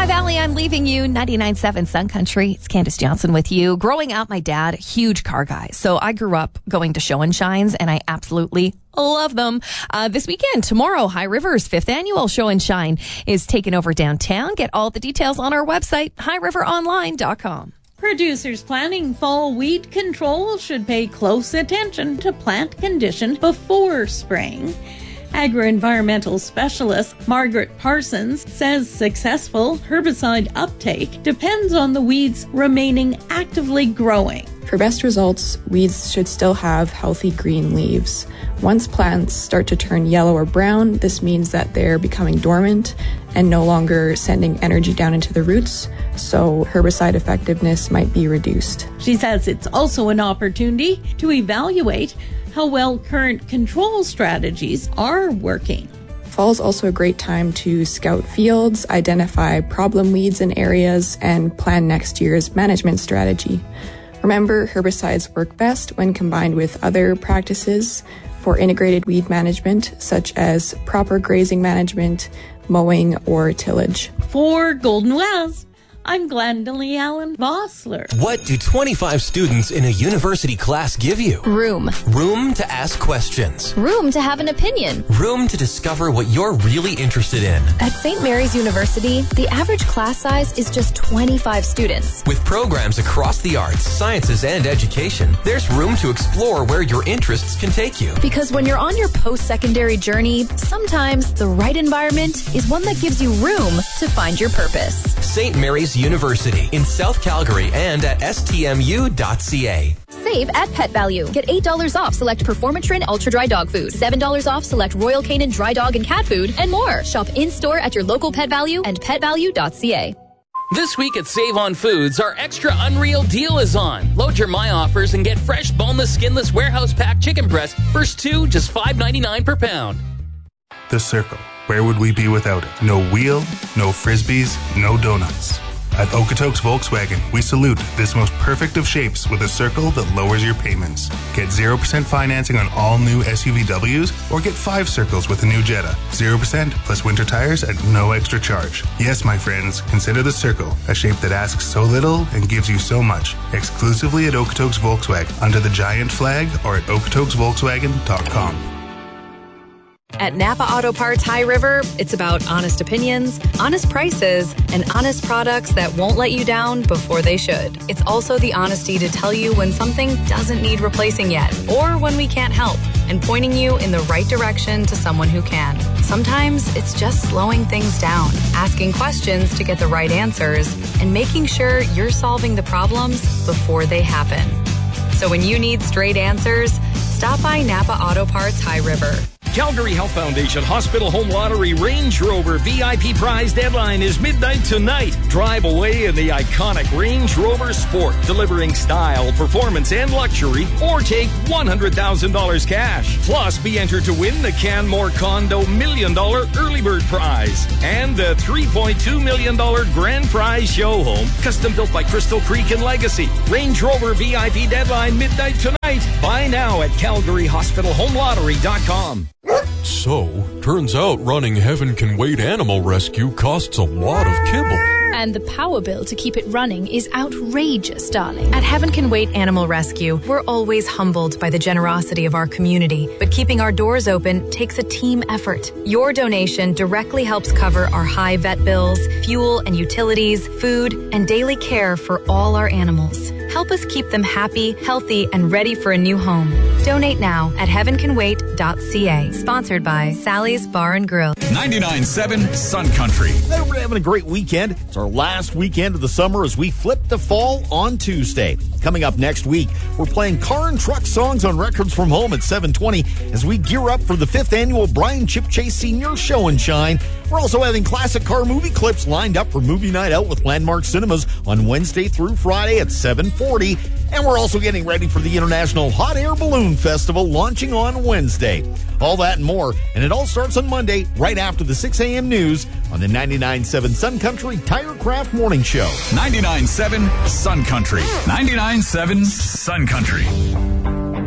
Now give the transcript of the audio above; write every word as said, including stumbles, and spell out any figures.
Hi, Valley. I'm leaving you. ninety-nine point seven Sun Country. It's Candace Johnson with you. Growing up, my dad, huge car guy. So I grew up going to show and shines, and I absolutely love them. Uh, this weekend, tomorrow, High River's fifth annual show and shine is taking over downtown. Get all the details on our website, high river online dot com. Producers planning fall weed control should pay close attention to plant condition before spraying. Agro-environmental specialist Margaret Parsons says successful herbicide uptake depends on the weeds remaining actively growing. For best results, weeds should still have healthy green leaves. Once plants start to turn yellow or brown, this means that they're becoming dormant and no longer sending energy down into the roots, so herbicide effectiveness might be reduced. She says it's also an opportunity to evaluate how well current control strategies are working. Fall is also a great time to scout fields, identify problem weeds in areas, and plan next year's management strategy. Remember, herbicides work best when combined with other practices for integrated weed management, such as proper grazing management, mowing, or tillage. For Golden West, I'm Glendalee Allen Vossler. What do twenty-five students in a university class give you? Room. Room to ask questions. Room to have an opinion. Room to discover what you're really interested in. At Saint Mary's University, the average class size is just twenty-five students. With programs across the arts, sciences, and education, there's room to explore where your interests can take you. Because when you're on your post-secondary journey, sometimes the right environment is one that gives you room to find your purpose. Saint Mary's University in South Calgary and at S T M U dot C A. Save at Pet Value. Get eight dollars off select Performatrin Ultra Dry Dog Food, seven dollars off select Royal Canin Dry Dog and Cat Food, and more. Shop in-store at your local Pet Value and pet value dot c a. This week at Save on Foods, our extra unreal deal is on. Load your My Offers and get fresh, boneless, skinless, warehouse packed chicken breast. First two, just five ninety-nine per pound. The Circle. Where would we be without it? No wheel, no Frisbees, no donuts. At Okotoks Volkswagen, we salute this most perfect of shapes with a circle that lowers your payments. Get zero percent financing on all new S U V Ws or get five circles with a new Jetta. zero percent plus winter tires at no extra charge. Yes, my friends, consider the Circle, a shape that asks so little and gives you so much. Exclusively at Okotoks Volkswagen under the giant flag or at okotoks volkswagen dot com. At Napa Auto Parts High River, it's about honest opinions, honest prices, and honest products that won't let you down before they should. It's also the honesty to tell you when something doesn't need replacing yet, or when we can't help, and pointing you in the right direction to someone who can. Sometimes it's just slowing things down, asking questions to get the right answers, and making sure you're solving the problems before they happen. So when you need straight answers, stop by Napa Auto Parts High River. Calgary Health Foundation Hospital Home Lottery Range Rover V I P prize deadline is midnight tonight. Drive away in the iconic Range Rover Sport, delivering style, performance, and luxury, or take one hundred thousand dollars cash. Plus, be entered to win the Canmore Condo Million Dollar Early Bird Prize and the three point two million dollars Grand Prize Show Home, custom built by Crystal Creek and Legacy. Range Rover V I P deadline midnight tonight. Buy now at calgary hospital home lottery dot com. So, turns out running Heaven Can Wait Animal Rescue costs a lot of kibble. And the power bill to keep it running is outrageous, darling. At Heaven Can Wait Animal Rescue, we're always humbled by the generosity of our community, but keeping our doors open takes a team effort. Your donation directly helps cover our high vet bills, fuel and utilities, food, and daily care for all our animals. Help us keep them happy, healthy, and ready for a new home. Donate now at heaven can wait dot c a. Sponsored by Sally's Bar and Grill. ninety-nine point seven Sun Country. Hey, we're having a great weekend. It's our last weekend of the summer as we flip to fall on Tuesday. Coming up next week, we're playing car and truck songs on Records from Home at seven twenty as we gear up for the fifth annual Brian Chip Chase Senior Show and Shine. We're also having classic car movie clips lined up for movie night out with Landmark Cinemas on Wednesday through Friday at seven forty. And we're also getting ready for the International Hot Air Balloon Festival launching on Wednesday. All that and more. And it all starts on Monday right after the six a.m. news on the ninety-nine point seven Sun Country Tirecraft Morning Show. ninety-nine point seven Sun Country. ninety-nine point seven Sun Country.